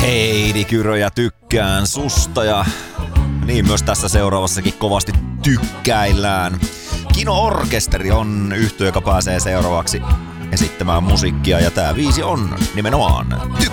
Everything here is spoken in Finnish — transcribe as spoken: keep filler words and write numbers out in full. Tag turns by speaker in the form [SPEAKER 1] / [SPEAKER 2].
[SPEAKER 1] Heidi Kyrö ja Tykkään susta ja niin myös tässä seuraavassakin kovasti tykkäillään. Kino Orkesteri on yhtye, joka pääsee seuraavaksi esittämään musiikkia ja tää biisi on nimenomaan